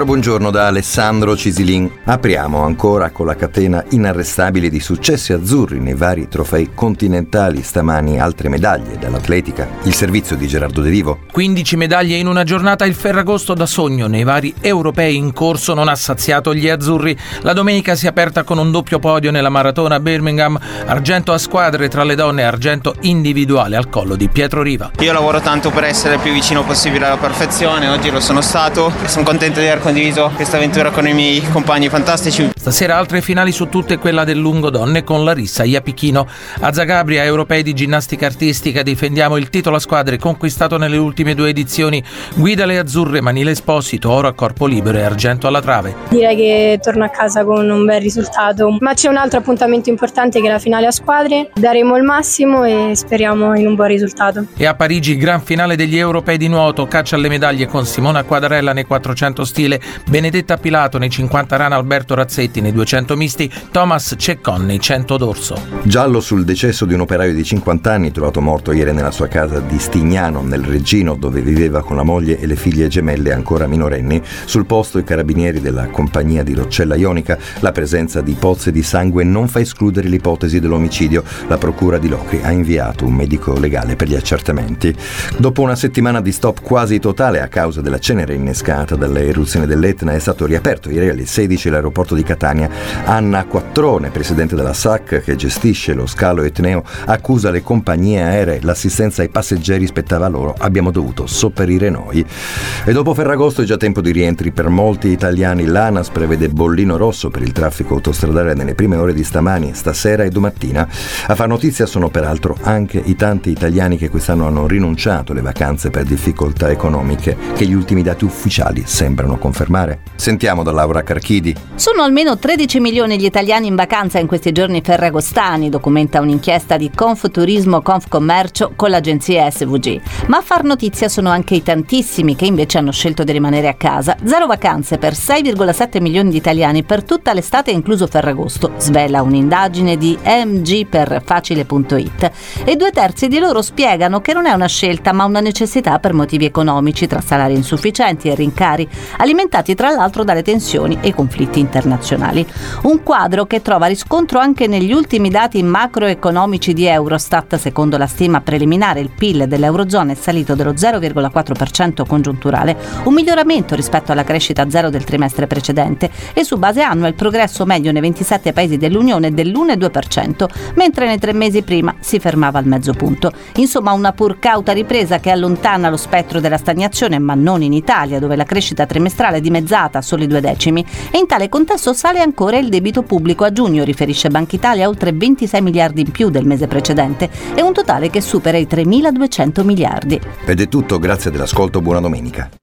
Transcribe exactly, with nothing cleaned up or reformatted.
Ancora buongiorno da Alessandro Cisilin. Apriamo ancora con la catena inarrestabile di successi azzurri nei vari trofei continentali. Stamani altre medaglie dall'atletica. Il servizio di Gerardo De Vivo. quindici medaglie in una giornata. Il Ferragosto da sogno nei vari europei in corso non ha saziato gli azzurri. La domenica si è aperta con un doppio podio nella maratona a Birmingham. Argento a squadre tra le donne e argento individuale al collo di Pietro Riva. Io lavoro tanto per essere il più vicino possibile alla perfezione. Oggi lo sono stato. Sono contento di aver condiviso questa avventura con i miei compagni fantastici. Stasera altre finali su tutte, quella del lungo donne con Larissa Iapichino. A Zagabria, europei di ginnastica artistica, difendiamo il titolo a squadre conquistato nelle ultime due edizioni. Guida le azzurre Manile Esposito, oro a corpo libero e argento alla trave. Direi che torno a casa con un bel risultato, ma c'è un altro appuntamento importante che è la finale a squadre. Daremo il massimo e speriamo in un buon risultato. E a Parigi, gran finale degli europei di nuoto, caccia alle medaglie con Simona Quadarella nei quattrocento stile, Benedetta Pilato nei cinquanta rana, Alberto Razzetti nei duecento misti, Thomas Ceccon nei cento dorso. Giallo sul decesso di un operaio di cinquanta anni trovato morto ieri nella sua casa di Stignano, nel Reggino, dove viveva con la moglie e le figlie gemelle ancora minorenni. Sul posto i carabinieri della compagnia di Roccella Ionica. La presenza di pozze di sangue non fa escludere l'ipotesi dell'omicidio. La procura di Locri ha inviato un medico legale per gli accertamenti. Dopo una settimana di stop quasi totale a causa della cenere innescata dalle eruzioni dell'Etna, è stato riaperto ieri alle sedici l'aeroporto di Catania. Anna Quattrone, presidente della S A C che gestisce lo scalo etneo, accusa le compagnie aeree. L'assistenza ai passeggeri spettava loro, abbiamo dovuto sopperire noi. E dopo Ferragosto è già tempo di rientri per molti italiani. L'ANAS prevede bollino rosso per il traffico autostradale nelle prime ore di stamani, stasera e domattina. A far notizia sono peraltro anche i tanti italiani che quest'anno hanno rinunciato alle vacanze per difficoltà economiche che gli ultimi dati ufficiali sembrano confermare. Sentiamo da Laura Carchidi. Sono almeno tredici milioni gli italiani in vacanza in questi giorni ferragostani, documenta un'inchiesta di Confturismo Confcommercio con l'agenzia S V G. Ma a far notizia sono anche i tantissimi che invece hanno scelto di rimanere a casa. Zero vacanze per sei virgola sette milioni di italiani per tutta l'estate, incluso Ferragosto, svela un'indagine di E M G per facile punto it. E due terzi di loro spiegano che non è una scelta ma una necessità per motivi economici, tra salari insufficienti e rincari, alimentati tra l'altro dalle tensioni e i conflitti internazionali. Un quadro che trova riscontro anche negli ultimi dati macroeconomici di Eurostat. Secondo la stima preliminare, il P I L dell'Eurozona è salito dello zero virgola quattro per cento congiunturale, un miglioramento rispetto alla crescita zero del trimestre precedente, e su base annua il progresso medio nei ventisette paesi dell'Unione è dell'uno virgola due per cento, mentre nei tre mesi prima si fermava al mezzo punto. Insomma, una pur cauta ripresa che allontana lo spettro della stagnazione, ma non in Italia, dove la crescita trimestrale è dimezzata a soli due decimi, e in tale contesto sale ancora il debito pubblico. A giugno, riferisce Banca Italia, oltre ventisei miliardi in più del mese precedente, e un totale che supera i tremiladuecento miliardi. Ed è tutto, grazie dell'ascolto, buona domenica.